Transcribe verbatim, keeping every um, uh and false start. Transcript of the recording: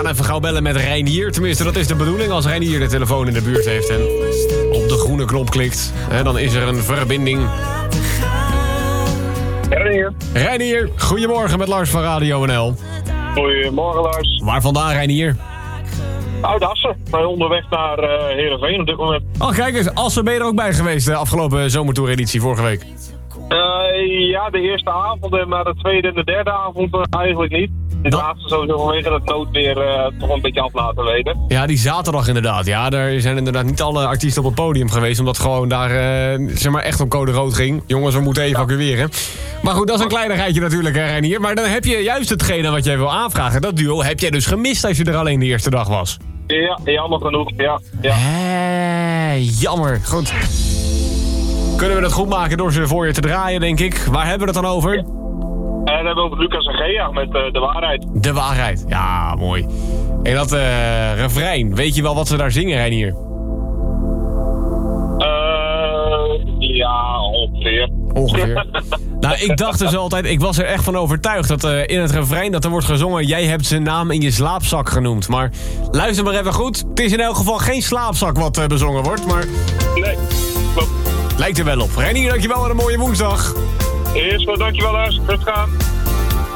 gewoon even gauw bellen met Reinier. Tenminste, dat is de bedoeling als Reinier de telefoon in de buurt heeft en op de groene knop klikt. Hè, dan is er een verbinding. Reinier. Reinier, goedemorgen met Lars van Radio N L. Goedemorgen, Lars. Waar vandaan, Reinier? Uit Assen. Wij onderweg naar uh, Heerenveen op dit moment. Oh, kijk eens, Assen ben je er ook bij geweest de afgelopen zomertour-editie vorige week. Uh, ja, de eerste avond en maar de tweede en de derde avond uh, eigenlijk niet. De Dat... laatste sowieso vanwege het noodweer uh, toch een beetje af laten weten. Ja, die zaterdag inderdaad. Ja, daar zijn inderdaad niet alle artiesten op het podium geweest, omdat gewoon daar uh, zeg maar echt op code rood ging. Jongens, we moeten evacueren. Maar goed, dat is een kleinigheidje natuurlijk, hè, Reinier. Maar dan heb je juist hetgene wat jij wil aanvragen. Dat duo heb jij dus gemist als je er alleen de eerste dag was. Ja, jammer genoeg, ja. ja. Hé, jammer. Goed. Kunnen we dat goed maken door ze voor je te draaien, denk ik. Waar hebben we het dan over? Ja. En dan hebben we over Lucas en Gea met uh, De Waarheid. De Waarheid. Ja, mooi. En dat uh, refrein, weet je wel wat ze daar zingen, Reinier? Uh, ja, ongeveer. Ongeveer. Nou, ik dacht dus altijd, ik was er echt van overtuigd dat uh, in het refrein dat er wordt gezongen, jij hebt zijn naam in je slaapzak genoemd. Maar luister maar even goed. Het is in elk geval geen slaapzak wat uh, bezongen wordt, maar... Nee, klopt. Lijkt er wel op. Reinier, dankjewel en een mooie woensdag. Eerst wel, dankjewel Lars. Goed gaan.